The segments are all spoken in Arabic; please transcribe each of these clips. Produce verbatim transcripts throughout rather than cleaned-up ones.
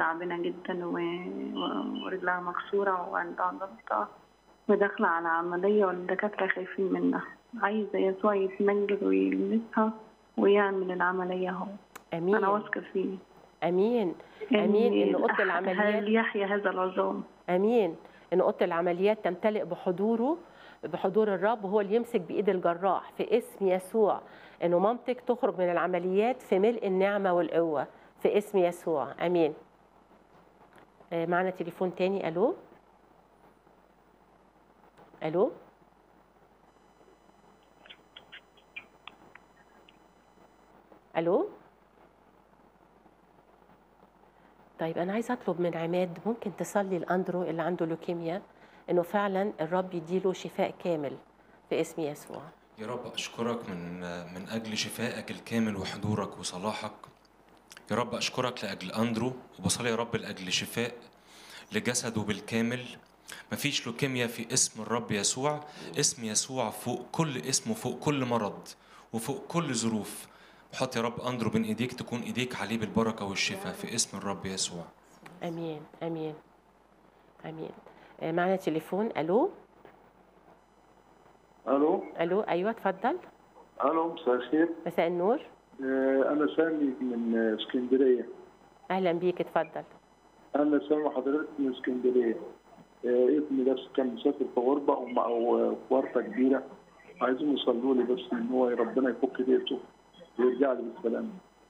تعبانة جدا ورجلها مكسورة وعندها ضغط، وداخلة على عملية والدكاترة خايفين منها. عايزة يسوع يتمجد ويلمسها ويعمل العملية هو. امين. أنا واثقة فيه. امين امين ان اوضه العمليات هل يحيى هذا العظام. امين ان اوضه العمليات تمتلئ بحضوره، بحضور الرب، وهو اللي يمسك بايد الجراح في اسم يسوع. انه مامتك تخرج من العمليات في ملء النعمه والقوه في اسم يسوع. امين. معنا تليفون تاني. الو الو الو طيب انا عايزه اطلب من عماد، ممكن تصلي لاندرو اللي عنده لوكيميا انه فعلا الرب يديله شفاء كامل في اسم يسوع. يا رب اشكرك من من اجل شفائك الكامل وحضورك وصلاحك. يا رب اشكرك لاجل اندرو، وبصلي يا رب لاجل شفاء لجسده بالكامل. مفيش لوكيميا في اسم الرب يسوع. اسم يسوع فوق كل اسم وفوق كل مرض وفوق كل ظروف. حط يا رب اندرو بين ايديك، تكون ايديك عليه بالبركه والشفاء في اسم الرب يسوع. امين امين امين. معنا تليفون. الو الو الو ايوه اتفضل. الو مساء الخير. مساء النور. انا سامي من اسكندريه. اهلا بيك اتفضل. انا سامي حضرتك من اسكندريه. ابني بس كان مسافر في غربه او في ورطه كبيره، عايزين يصلوا لي بس ان هو ربنا يفك بيته ويرجع لي بالسلامه.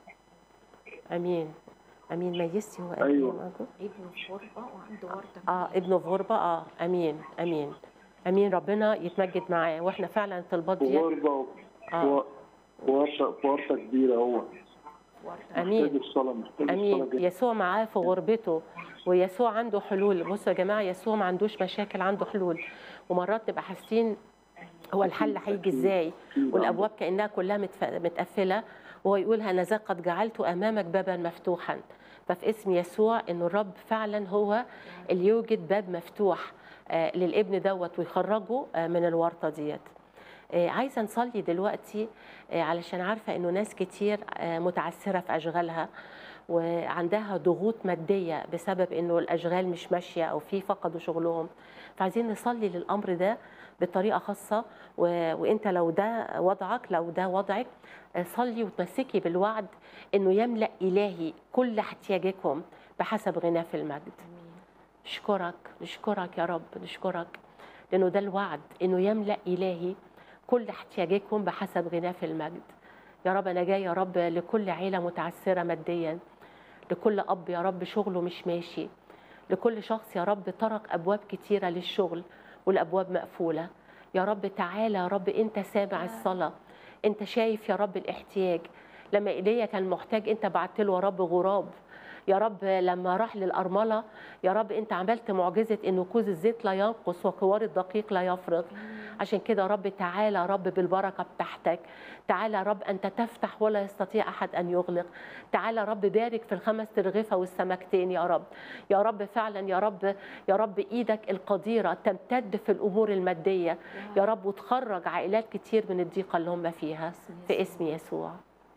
امين امين. ميزتي هو ايوه ابنه في غربه وعنده ورطه. اه ابنه في غربه. اه امين امين امين. ربنا يتمجد معاه، واحنا فعلا الطلبات دي غربه اه ورطه ورطه كبيره. هو امين محتاج الصلاه، محتاج امين. الصلاه. يسوع معاه في غربته، ويسوع عنده حلول. بصوا يا جماعه، يسوع ما عندوش مشاكل، عنده حلول. ومرات نبقى حاسين هو الحل هيجي ازاي، والابواب كانها كلها متقفله، وهو يقول هنذا قد جعلت امامك بابا مفتوحا. ففي اسم يسوع انه الرب فعلا هو اللي يوجد باب مفتوح آه للابن دوت ويخرجه آه من الورطه ديت. آه عايزه نصلي دلوقتي آه علشان عارفه انه ناس كتير آه متعثره في اشغالها وعندها ضغوط ماديه بسبب انه الاشغال مش ماشيه او في فقدوا شغلهم. فعايزين نصلي للامر ده بطريقه خاصه، و... وانت لو ده وضعك لو ده وضعك صلي وتمسكي بالوعد انه يملا الهي كل احتياجكم بحسب غناه في المجد. نشكرك نشكرك يا رب، نشكرك لانه ده الوعد، انه يملا الهي كل احتياجكم بحسب غناه في المجد. يا رب انا جاي يا رب لكل عيله متعثره ماديا، لكل اب يا رب شغله مش ماشي، لكل شخص يا رب طرق ابواب كتيره للشغل والابواب مقفوله. يا رب تعالى يا رب، انت سامع الصلاه، انت شايف يا رب الاحتياج. لما ايليا كان محتاج انت بعت له يا رب غراب. يا رب لما راح للارمله يا رب انت عملت معجزه ان كوز الزيت لا ينقص وقوار الدقيق لا يفرغ. عشان كده يا رب تعالى يا رب بالبركه بتاعتك. تعالى يا رب انت تفتح ولا يستطيع احد ان يغلق. تعالى يا رب بارك في الخمس ترغفه والسمكتين يا رب. يا رب فعلا يا رب يا رب ايدك القديره تمتد في الامور الماديه يا رب، وتخرج عائلات كتير من الضيقه اللي هم فيها في اسم يسوع.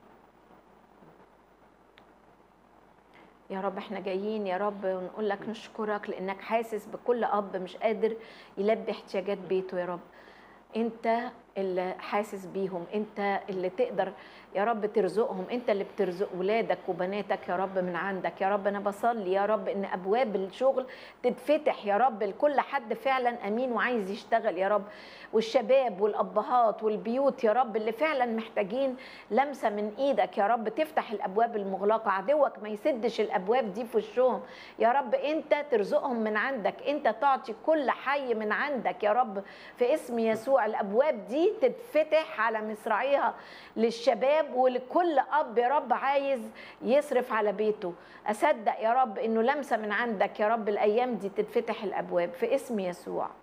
يا رب احنا جايين يا رب ونقول لك نشكرك لانك حاسس بكل اب مش قادر يلبي احتياجات بيته. يا رب انت اللي حاسس بيهم، انت اللي تقدر يا رب ترزقهم، انت اللي بترزق ولادك وبناتك يا رب من عندك. يا رب انا بصلي يا رب ان ابواب الشغل تتفتح يا رب لكل حد فعلا امين وعايز يشتغل يا رب، والشباب والابهات والبيوت يا رب اللي فعلا محتاجين لمسه من ايدك يا رب، تفتح الابواب المغلقه، عدوك ما يسدش الابواب دي في وشهم يا رب، انت ترزقهم من عندك، انت تعطي كل حي من عندك يا رب في اسم يسوع. الابواب دي تتفتح على مصراعيها للشباب ولكل اب يا رب عايز يصرف على بيته. اصدق يا رب انه لمسه من عندك يا رب الايام دي تتفتح الابواب في اسم يسوع.